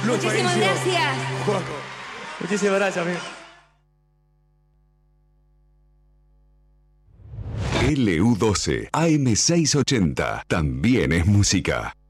Muchísimas gracias. Juaco. Muchísimas gracias, amigo. LU12 AM680 también es música.